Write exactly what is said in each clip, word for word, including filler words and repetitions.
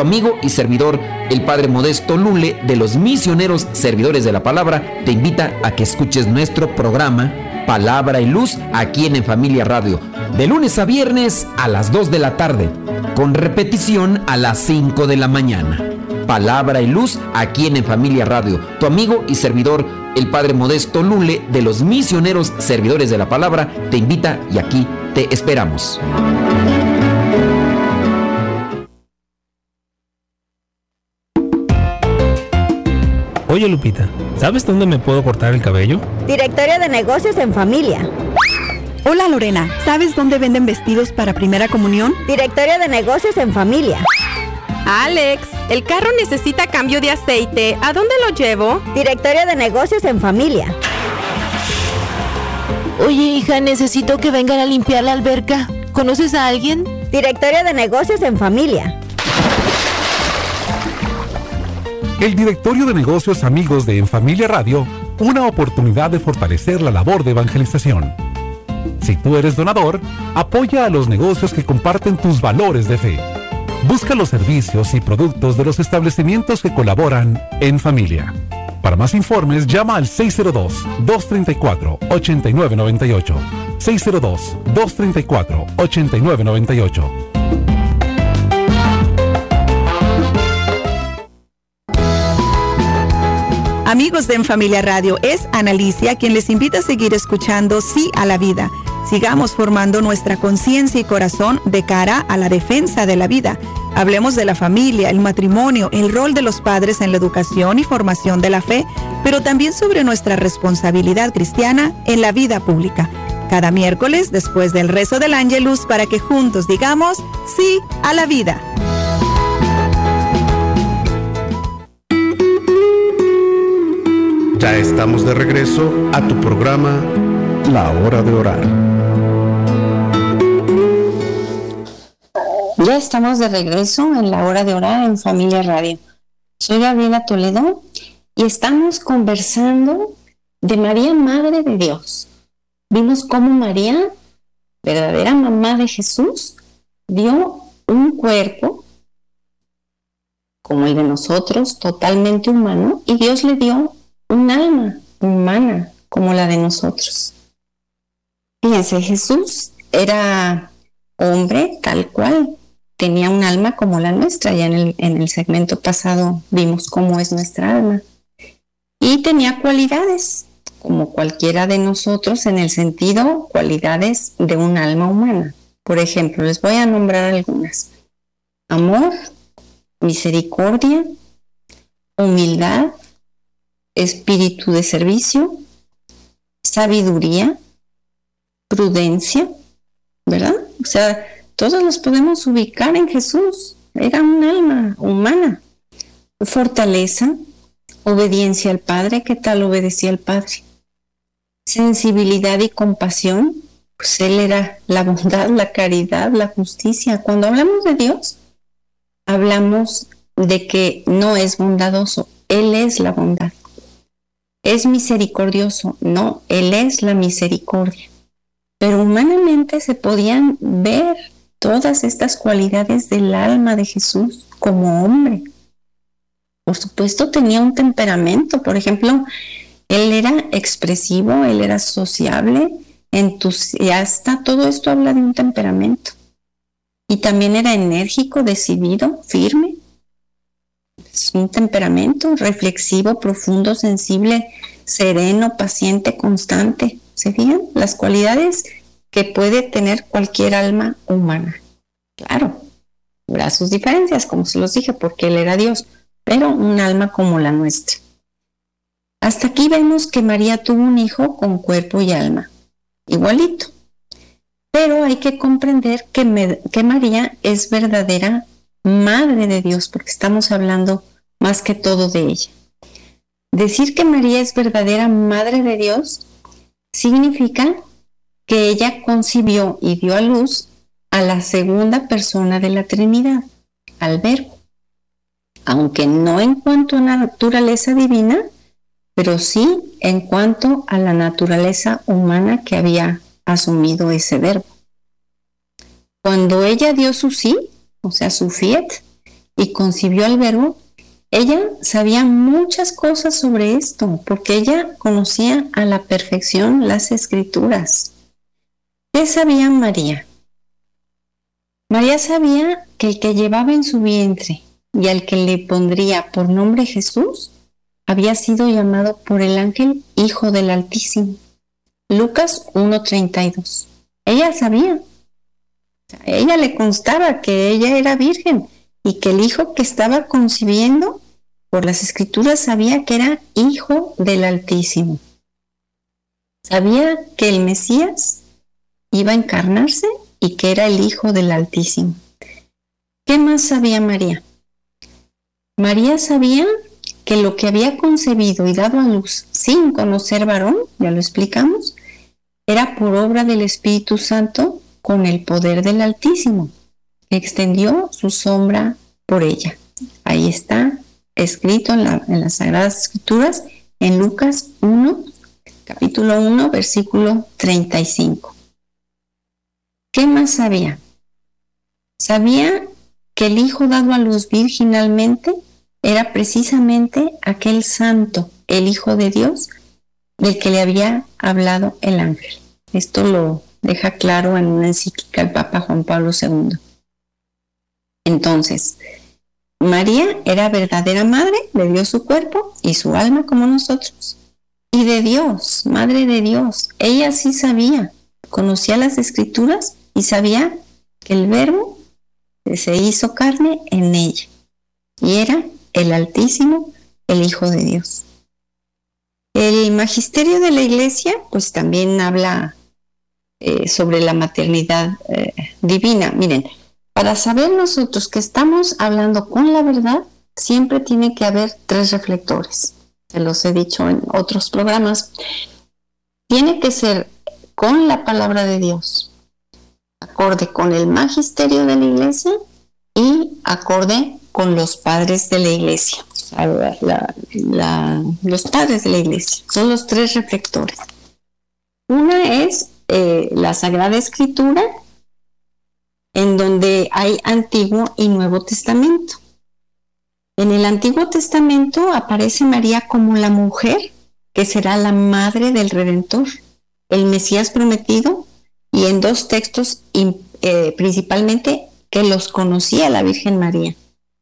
amigo y servidor, el Padre Modesto Lule, de los Misioneros Servidores de la Palabra, te invita a que escuches nuestro programa Palabra y Luz aquí en En Familia Radio, de lunes a viernes a las dos de la tarde, con repetición a las cinco de la mañana. Palabra y Luz aquí en En Familia Radio. Tu amigo y servidor, el Padre Modesto Lule, de los Misioneros Servidores de la Palabra, te invita y aquí te esperamos. Oye, Lupita, ¿sabes dónde me puedo cortar el cabello? Directorio de Negocios en Familia. Hola, Lorena, ¿sabes dónde venden vestidos para primera comunión? Directorio de Negocios en Familia. Alex, el carro necesita cambio de aceite. ¿A dónde lo llevo? Directorio de Negocios en Familia. Oye, hija, necesito que vengan a limpiar la alberca. ¿Conoces a alguien? Directorio de Negocios en Familia. El Directorio de Negocios Amigos de En Familia Radio, una oportunidad de fortalecer la labor de evangelización. Si tú eres donador, apoya a los negocios que comparten tus valores de fe. Busca los servicios y productos de los establecimientos que colaboran en familia. Para más informes, llama al seis cero dos, dos tres cuatro, ocho nueve nueve ocho. seis cero dos, dos tres cuatro, ocho nueve nueve ocho. Amigos de En Familia Radio, es Analicia quien les invita a seguir escuchando Sí a la Vida. Sigamos formando nuestra conciencia y corazón de cara a la defensa de la vida. Hablemos de la familia, el matrimonio, el rol de los padres en la educación y formación de la fe, pero también sobre nuestra responsabilidad cristiana en la vida pública. Cada miércoles, después del rezo del Ángelus, para que juntos digamos sí a la vida. Ya estamos de regreso a tu programa La Hora de Orar. Ya estamos de regreso en La Hora de Orar en Familia Radio. Soy Gabriela Toledo y estamos conversando de María, Madre de Dios. Vimos cómo María, verdadera mamá de Jesús, dio un cuerpo como el de nosotros, totalmente humano, y Dios le dio un alma humana como la de nosotros. Fíjense, Jesús era hombre tal cual, tenía un alma como la nuestra. Ya en el, en el segmento pasado vimos cómo es nuestra alma. Y tenía cualidades, como cualquiera de nosotros, en el sentido, cualidades de un alma humana. Por ejemplo, les voy a nombrar algunas. Amor, misericordia, humildad, espíritu de servicio, sabiduría, prudencia, ¿verdad? O sea, todos los podemos ubicar en Jesús. Era un alma humana. Fortaleza, obediencia al Padre. ¿Qué tal obedecía al Padre? Sensibilidad y compasión. Pues Él era la bondad, la caridad, la justicia. Cuando hablamos de Dios, hablamos de que no es bondadoso. Él es la bondad. Es misericordioso. No, Él es la misericordia. Pero humanamente se podían ver todas estas cualidades del alma de Jesús como hombre. Por supuesto, tenía un temperamento. Por ejemplo, Él era expresivo, Él era sociable, entusiasta. Todo esto habla de un temperamento. Y también era enérgico, decidido, firme. Es un temperamento reflexivo, profundo, sensible, sereno, paciente, constante. ¿Se fijan? Las cualidades que puede tener cualquier alma humana. Claro, habrá sus diferencias, como se los dije, porque Él era Dios, pero un alma como la nuestra. Hasta aquí vemos que María tuvo un hijo con cuerpo y alma, igualito. Pero hay que comprender que, me, que María es verdadera Madre de Dios, porque estamos hablando más que todo de ella. Decir que María es verdadera Madre de Dios significa que ella concibió y dio a luz a la segunda persona de la Trinidad, al Verbo. Aunque no en cuanto a la naturaleza divina, pero sí en cuanto a la naturaleza humana que había asumido ese Verbo. Cuando ella dio su sí, o sea, su fiat, y concibió al Verbo, ella sabía muchas cosas sobre esto, porque ella conocía a la perfección las Escrituras. ¿Qué sabía María? María sabía que el que llevaba en su vientre y al que le pondría por nombre Jesús, había sido llamado por el ángel Hijo del Altísimo. Lucas uno treinta y dos. Ella sabía. A ella le constaba que ella era virgen y que el hijo que estaba concibiendo, por las Escrituras, sabía que era Hijo del Altísimo. Sabía que el Mesías iba a encarnarse y que era el Hijo del Altísimo. ¿Qué más sabía María? María sabía que lo que había concebido y dado a luz sin conocer varón, ya lo explicamos, era por obra del Espíritu Santo con el poder del Altísimo, que extendió su sombra por ella. Ahí está escrito en, la, en las Sagradas Escrituras, en Lucas uno, capítulo uno, versículo treinta y cinco. ¿Qué más sabía? Sabía que el Hijo dado a luz virginalmente era precisamente aquel santo, el Hijo de Dios, del que le había hablado el ángel. Esto lo deja claro en una encíclica el Papa Juan Pablo segundo. Entonces, María era verdadera madre, le dio su cuerpo y su alma como nosotros. Y de Dios, madre de Dios. Ella sí sabía, conocía las Escrituras y sabía que el Verbo se hizo carne en ella. Y era el Altísimo, el Hijo de Dios. El magisterio de la Iglesia, pues también habla eh, sobre la maternidad eh, divina. Miren, para saber nosotros que estamos hablando con la verdad, siempre tiene que haber tres reflectores. Se los he dicho en otros programas. Tiene que ser con la palabra de Dios, acorde con el magisterio de la Iglesia y acorde con los padres de la Iglesia. La, la, la, los padres de la Iglesia son los tres reflectores. Una es eh, la Sagrada Escritura, en donde hay Antiguo y Nuevo Testamento. En el Antiguo Testamento aparece María como la mujer que será la madre del Redentor, el Mesías prometido, y en dos textos eh, principalmente que los conocía la Virgen María.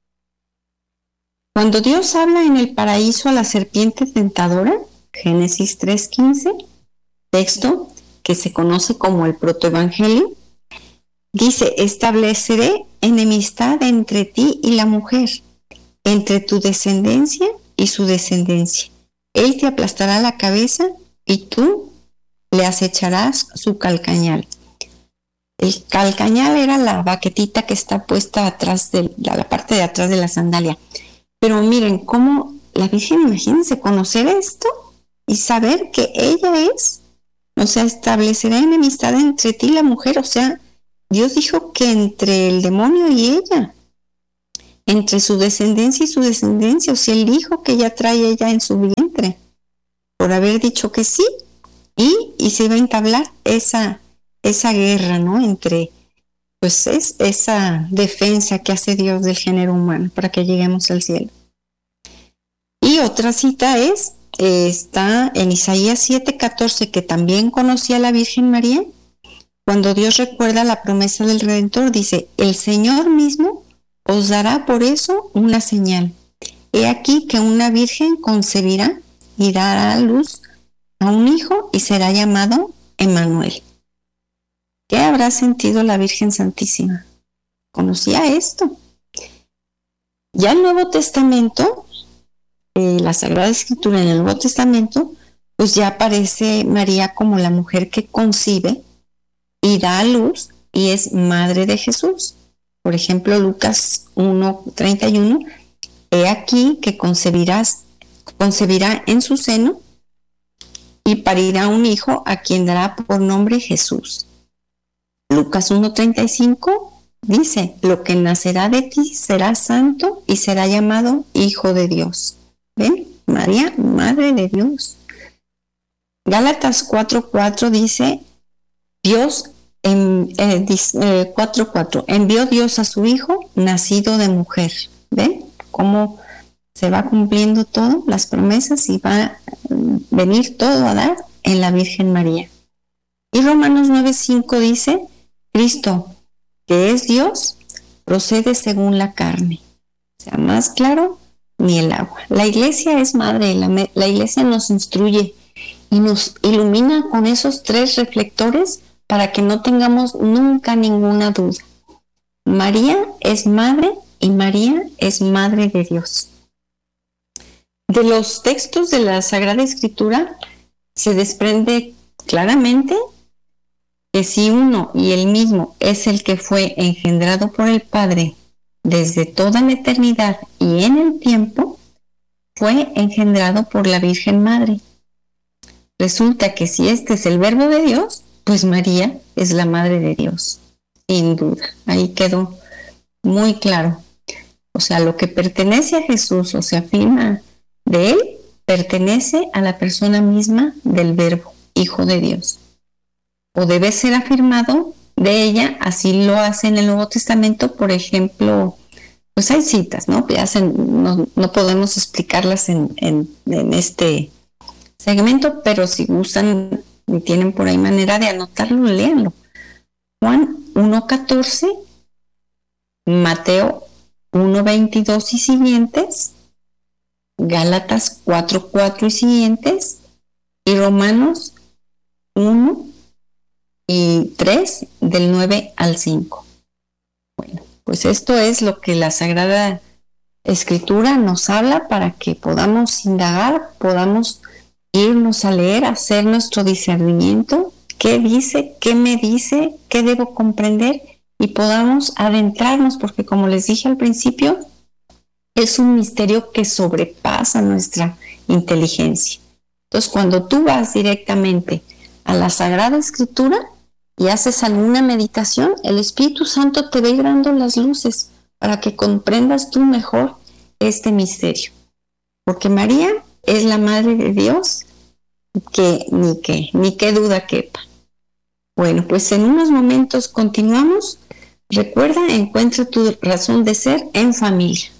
Cuando Dios habla en el paraíso a la serpiente tentadora, Génesis tres quince, texto que se conoce como el protoevangelio, dice: estableceré enemistad entre ti y la mujer, entre tu descendencia y su descendencia. Él te aplastará la cabeza y tú le acecharás su calcañal. El calcañal era la baquetita que está puesta atrás de la parte de atrás de la sandalia. Pero miren cómo la Virgen, imagínense, conocer esto y saber que ella es, o sea, establecerá enemistad entre ti y la mujer. O sea, Dios dijo que entre el demonio y ella, entre su descendencia y su descendencia, o sea, el hijo que ella trae ella en su vientre, por haber dicho que sí, y, y se iba a entablar esa, esa guerra, ¿no? Entre, pues es esa defensa que hace Dios del género humano para que lleguemos al cielo. Y otra cita es, eh, está en Isaías siete catorce, que también conocía a la Virgen María. Cuando Dios recuerda la promesa del Redentor, dice: el Señor mismo os dará por eso una señal. He aquí que una virgen concebirá y dará a luz a un hijo y será llamado Emmanuel. ¿Qué habrá sentido la Virgen Santísima? Conocía esto. Ya el Nuevo Testamento, eh, la Sagrada Escritura en el Nuevo Testamento, pues ya aparece María como la mujer que concibe y da a luz y es madre de Jesús. Por ejemplo, Lucas uno treinta y uno, he aquí que concebirás, concebirá en su seno y parirá un hijo a quien dará por nombre Jesús. Lucas uno treinta y cinco dice: lo que nacerá de ti será santo y será llamado Hijo de Dios. ¿Ven? María, Madre de Dios. Gálatas cuatro cuatro dice: Dios, en, eh, eh, cuatro cuatro, envió Dios a su Hijo nacido de mujer. ¿Ven cómo se va cumpliendo todo, las promesas, y va a venir todo a dar en la Virgen María? Y Romanos nueve cinco dice, Cristo, que es Dios, procede según la carne. O sea, más claro ni el agua. La iglesia es madre, la, la iglesia nos instruye y nos ilumina con esos tres reflectores para que no tengamos nunca ninguna duda. María es madre y María es madre de Dios. De los textos de la Sagrada Escritura se desprende claramente que si uno y el mismo es el que fue engendrado por el Padre desde toda la eternidad y en el tiempo, fue engendrado por la Virgen Madre. Resulta que si este es el Verbo de Dios, pues María es la Madre de Dios, sin duda. Ahí quedó muy claro. O sea, lo que pertenece a Jesús o se afirma de Él, pertenece a la persona misma del Verbo, Hijo de Dios. O debe ser afirmado de ella, así lo hace en el Nuevo Testamento, por ejemplo, pues hay citas, ¿no? Que hacen, no, no podemos explicarlas en, en, en este segmento, pero si gustan y tienen por ahí manera de anotarlo, léanlo. Juan uno catorce, Mateo uno veintidós y siguientes, Gálatas cuatro cuatro y siguientes, y Romanos uno y tres, del nueve al cinco. Bueno, pues esto es lo que la Sagrada Escritura nos habla para que podamos indagar, podamos irnos a leer, hacer nuestro discernimiento, qué dice, qué me dice, qué debo comprender, y podamos adentrarnos, porque como les dije al principio, es un misterio que sobrepasa nuestra inteligencia. Entonces, cuando tú vas directamente a la Sagrada Escritura y haces alguna meditación, el Espíritu Santo te va a ir dando las luces para que comprendas tú mejor este misterio. Porque María es la Madre de Dios, que ni que, ni qué duda quepa. Bueno, pues en unos momentos continuamos. Recuerda, encuentra tu razón de ser en familia.